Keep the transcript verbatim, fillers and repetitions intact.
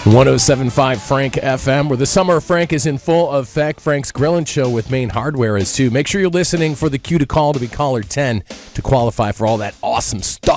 one oh seven point five Frank F M, where the summer of Frank is in full effect. Frank's Grillin' Show with Maine Hardware is too. Make sure you're listening for the cue to call to be caller ten to qualify for all that awesome stuff.